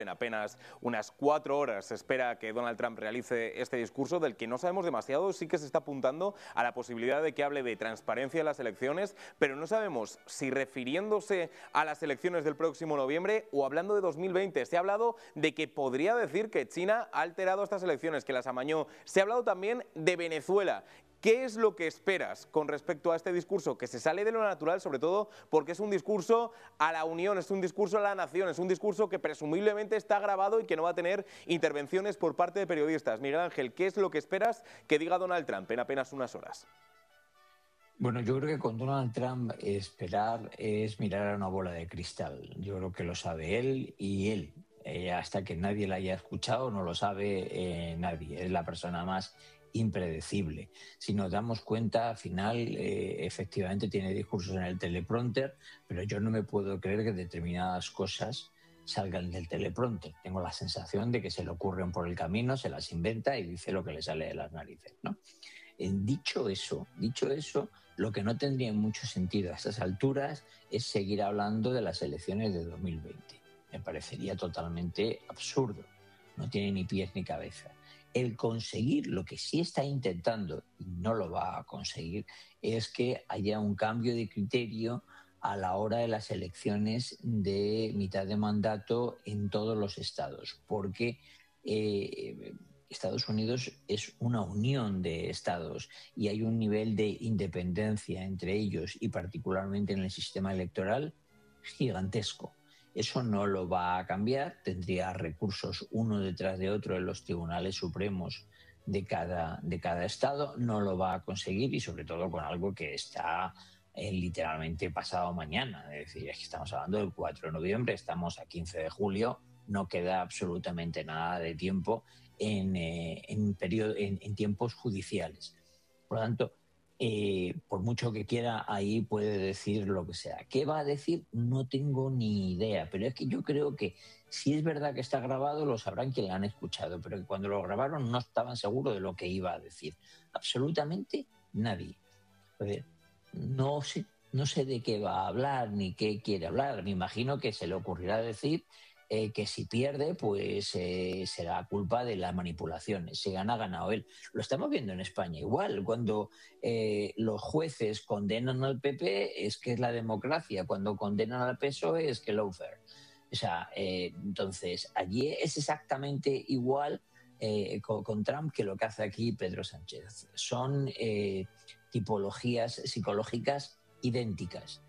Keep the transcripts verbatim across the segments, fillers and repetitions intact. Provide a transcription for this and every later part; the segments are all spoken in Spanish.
En apenas unas cuatro horas se espera que Donald Trump realice este discurso del que no sabemos demasiado. Sí que se está apuntando a la posibilidad de que hable de transparencia en las elecciones, pero no sabemos si refiriéndose a las elecciones del próximo noviembre o hablando de dos mil veinte. Se ha hablado de que podría decir que China ha alterado estas elecciones, que las amañó. Se ha hablado también de Venezuela. ¿Qué es lo que esperas con respecto a este discurso? Que se sale de lo natural, sobre todo porque es un discurso a la unión, es un discurso a la nación, es un discurso que presumiblemente está grabado y que no va a tener intervenciones por parte de periodistas. Miguel Ángel, ¿qué es lo que esperas que diga Donald Trump en apenas unas horas? Bueno, yo creo que con Donald Trump esperar es mirar a una bola de cristal. Yo creo que lo sabe él y él. Eh, hasta que nadie la haya escuchado no lo sabe eh, nadie. Es la persona más impredecible. Si nos damos cuenta, al final, eh, efectivamente tiene discursos en el teleprompter, pero yo no me puedo creer que determinadas cosas salgan del teleprompter. Tengo la sensación de que se le ocurren por el camino, se las inventa y dice lo que le sale de las narices, ¿no? Eh, dicho eso, dicho eso, lo que no tendría mucho sentido a estas alturas es seguir hablando de las elecciones de dos mil veinte. Me parecería totalmente absurdo. No tiene ni pies ni cabeza. El conseguir lo que sí está intentando, y no lo va a conseguir, es que haya un cambio de criterio a la hora de las elecciones de mitad de mandato en todos los estados, porque eh, Estados Unidos es una unión de estados y hay un nivel de independencia entre ellos y particularmente en el sistema electoral gigantesco. Eso no lo va a cambiar, tendría recursos uno detrás de otro en los tribunales supremos de cada, de cada estado, no lo va a conseguir y sobre todo con algo que está eh, literalmente pasado mañana. Es decir, es que estamos hablando del cuatro de noviembre, estamos a quince de julio, no queda absolutamente nada de tiempo en, eh, en, periodo, en, en tiempos judiciales. Por lo tanto, Eh, por mucho que quiera, ahí puede decir lo que sea. ¿Qué va a decir? No tengo ni idea, pero es que yo creo que si es verdad que está grabado, lo sabrán quien lo han escuchado, pero que cuando lo grabaron no estaban seguros de lo que iba a decir. Absolutamente nadie. A ver, no sé, no sé de qué va a hablar ni qué quiere hablar. Me imagino que se le ocurrirá decir Eh, que si pierde, pues eh, será culpa de las manipulaciones. Si gana, ha ganado él. Lo estamos viendo en España igual. Cuando eh, los jueces condenan al P P es que es la democracia. Cuando condenan al P S O E es que lawfare. O sea, eh, entonces, allí es exactamente igual eh, con, con Trump que lo que hace aquí Pedro Sánchez. Son eh, tipologías psicológicas idénticas.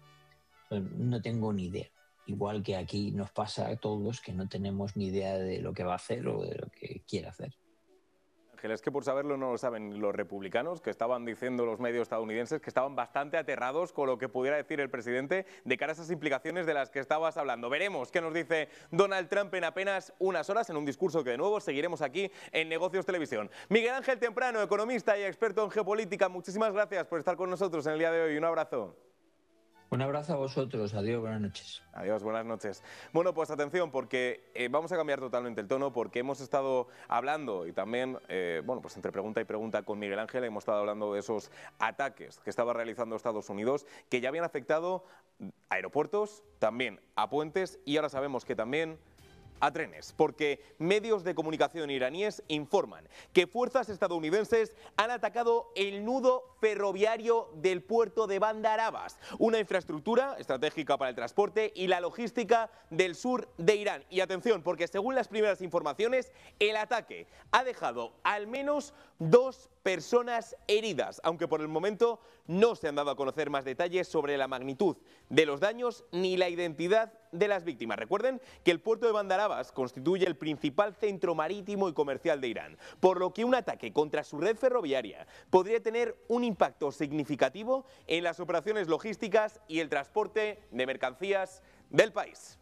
No tengo ni idea. Igual que aquí nos pasa a todos que no tenemos ni idea de lo que va a hacer o de lo que quiere hacer. Ángel, es que por saberlo no lo saben los republicanos, que estaban diciendo los medios estadounidenses que estaban bastante aterrados con lo que pudiera decir el presidente de cara a esas implicaciones de las que estabas hablando. Veremos qué nos dice Donald Trump en apenas unas horas en un discurso que de nuevo seguiremos aquí en Negocios Televisión. Miguel Ángel Temprano, economista y experto en geopolítica, muchísimas gracias por estar con nosotros en el día de hoy. Un abrazo. Un abrazo a vosotros, adiós, buenas noches. Adiós, buenas noches. Bueno, pues atención, porque eh, vamos a cambiar totalmente el tono, porque hemos estado hablando y también, eh, bueno, pues entre pregunta y pregunta con Miguel Ángel, hemos estado hablando de esos ataques que estaba realizando Estados Unidos, que ya habían afectado a aeropuertos, también a puentes y ahora sabemos que también a trenes, porque medios de comunicación iraníes informan que fuerzas estadounidenses han atacado el nudo ferroviario del puerto de Bandar Abbas, una infraestructura estratégica para el transporte y la logística del sur de Irán. Y atención, porque según las primeras informaciones, el ataque ha dejado al menos dos personas heridas, aunque por el momento no se han dado a conocer más detalles sobre la magnitud de los daños ni la identidad de las víctimas. Recuerden que el puerto de Bandar Abbas constituye el principal centro marítimo y comercial de Irán, por lo que un ataque contra su red ferroviaria podría tener un impacto significativo en las operaciones logísticas y el transporte de mercancías del país.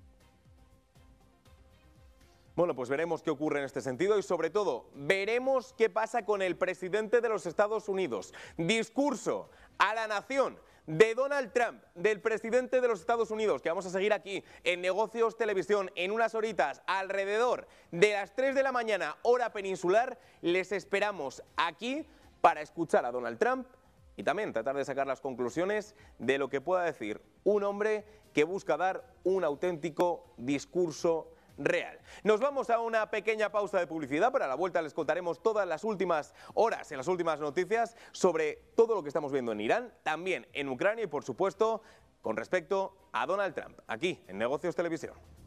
Bueno, pues veremos qué ocurre en este sentido y sobre todo veremos qué pasa con el presidente de los Estados Unidos. Discurso a la nación de Donald Trump, del presidente de los Estados Unidos, que vamos a seguir aquí en Negocios Televisión en unas horitas alrededor de las tres de la mañana, hora peninsular. Les esperamos aquí para escuchar a Donald Trump y también tratar de sacar las conclusiones de lo que pueda decir un hombre que busca dar un auténtico discurso real. Nos vamos a una pequeña pausa de publicidad, pero a la vuelta les contaremos todas las últimas horas, en las últimas noticias, sobre todo lo que estamos viendo en Irán, también en Ucrania y, por supuesto, con respecto a Donald Trump, aquí en Negocios Televisión.